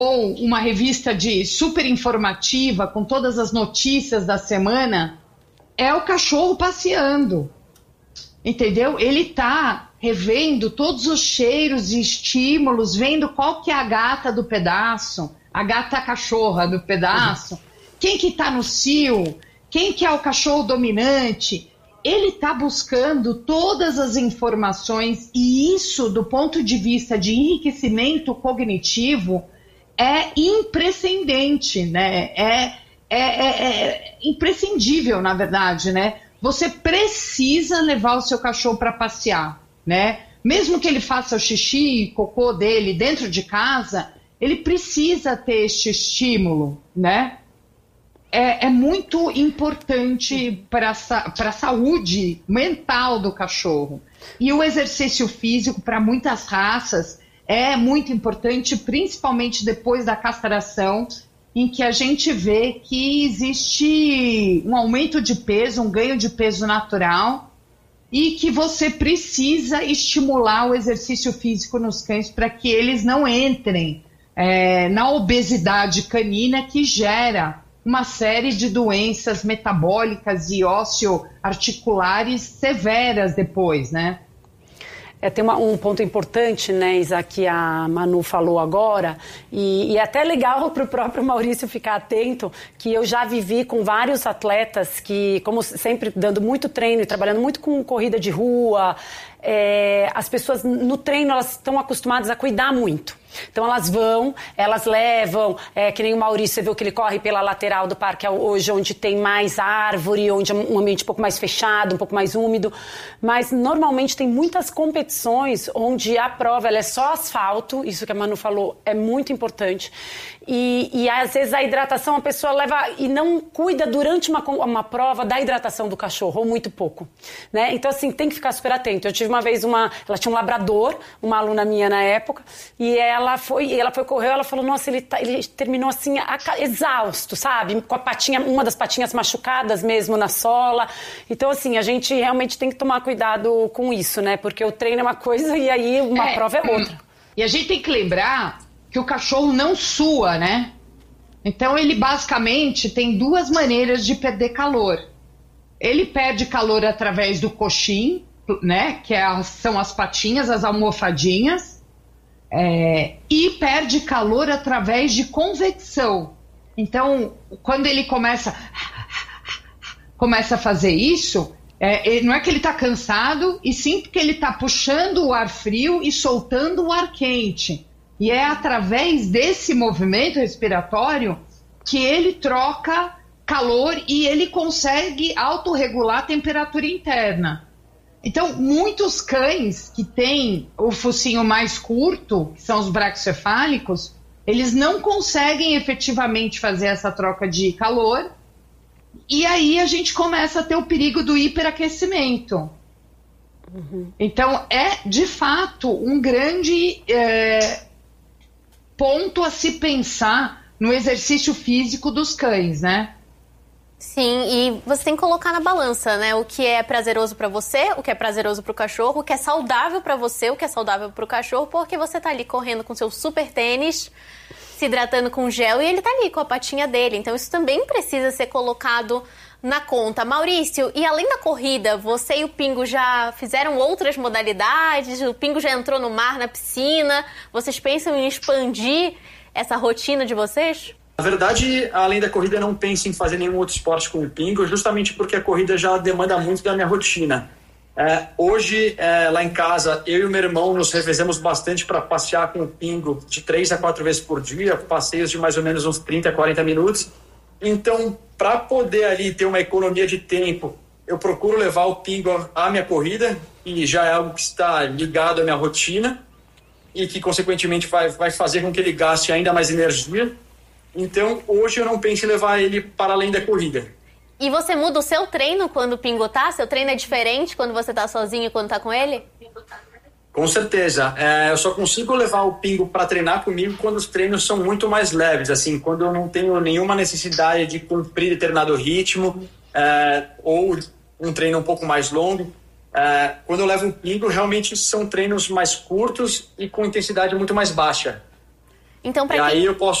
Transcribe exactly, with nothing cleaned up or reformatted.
ou uma revista de super informativa com todas as notícias da semana, é o cachorro passeando, entendeu? Ele tá revendo todos os cheiros e estímulos, vendo qual que é a gata do pedaço, a gata cachorra do pedaço, quem que tá no cio, quem que é o cachorro dominante. Ele está buscando todas as informações, e isso, do ponto de vista de enriquecimento cognitivo, é imprescindente, né? É, é, é, é imprescindível, na verdade, né? Você precisa levar o seu cachorro para passear, né? Mesmo que ele faça o xixi e cocô dele dentro de casa, ele precisa ter este estímulo, né? É, é muito importante para a saúde mental do cachorro. E o exercício físico, para muitas raças, é muito importante, principalmente depois da castração, em que a gente vê que existe um aumento de peso, um ganho de peso natural, e que você precisa estimular o exercício físico nos cães para que eles não entrem é, na obesidade canina, que gera uma série de doenças metabólicas e ósseo-articulares severas depois, né? É, tem uma, um ponto importante, né, Isa, que a Manu falou agora, e, e é até legal para o próprio Maurício ficar atento, que eu já vivi com vários atletas que, como sempre, dando muito treino e trabalhando muito com corrida de rua, é, as pessoas no treino, elas estão acostumadas a cuidar muito. Então elas vão, elas levam, é, que nem o Maurício, você viu que ele corre pela lateral do parque hoje, onde tem mais árvore, onde é um ambiente um pouco mais fechado, um pouco mais úmido, mas normalmente tem muitas competições onde a prova ela é só asfalto, isso que a Manu falou é muito importante, e, e às vezes a hidratação a pessoa leva e não cuida durante uma, uma prova da hidratação do cachorro, ou muito pouco, né? Então assim, tem que ficar super atento. Eu tive uma vez uma, ela tinha um labrador, uma aluna minha na época, e ela Ela foi, ela foi correr, ela falou, nossa, ele, tá, ele terminou assim, exausto, sabe? Com a patinha, uma das patinhas machucadas mesmo na sola. Então, assim, a gente realmente tem que tomar cuidado com isso, né? Porque o treino é uma coisa e aí uma é, prova é outra. E a gente tem que lembrar que o cachorro não sua, né? Então, ele basicamente tem duas maneiras de perder calor. Ele perde calor através do coxim, né? Que é a, são as patinhas, as almofadinhas. É, e perde calor através de convecção. Então, quando ele começa começa a fazer isso, é, não é que ele está cansado, e sim que ele está puxando o ar frio e soltando o ar quente. E é através desse movimento respiratório que ele troca calor e ele consegue autorregular a temperatura interna. Então, muitos cães que têm o focinho mais curto, que são os braquicefálicos, eles não conseguem efetivamente fazer essa troca de calor, e aí a gente começa a ter o perigo do hiperaquecimento. Uhum. Então, é, de fato, um grande é, ponto a se pensar no exercício físico dos cães, né? Sim, e você tem que colocar na balança, né? O que é prazeroso pra você, o que é prazeroso pro cachorro, o que é saudável pra você, o que é saudável pro cachorro, porque você tá ali correndo com seu super tênis, se hidratando com gel, e ele tá ali com a patinha dele. Então isso também precisa ser colocado na conta. Maurício, e além da corrida, você e o Pingo já fizeram outras modalidades? O Pingo já entrou no mar, na piscina? Vocês pensam em expandir essa rotina de vocês? Na verdade, além da corrida, eu não penso em fazer nenhum outro esporte com o Pingo, justamente porque a corrida já demanda muito da minha rotina. É, hoje, é, lá em casa, eu e o meu irmão nos revezamos bastante para passear com o Pingo de três a quatro vezes por dia, passeios de mais ou menos uns trinta a quarenta minutos. Então, para poder ali ter uma economia de tempo, eu procuro levar o Pingo à minha corrida, e já é algo que está ligado à minha rotina e que, consequentemente, vai, vai fazer com que ele gaste ainda mais energia. Então, hoje eu não penso em levar ele para além da corrida. E você muda o seu treino quando o Pingo tá? Seu treino é diferente quando você tá sozinho e quando tá com ele? Com certeza. É, eu só consigo levar o Pingo para treinar comigo quando os treinos são muito mais leves, assim, quando eu não tenho nenhuma necessidade de cumprir determinado ritmo, é, ou um treino um pouco mais longo. É, quando eu levo o Pingo, realmente são treinos mais curtos e com intensidade muito mais baixa. Então, pra e quem... aí eu posso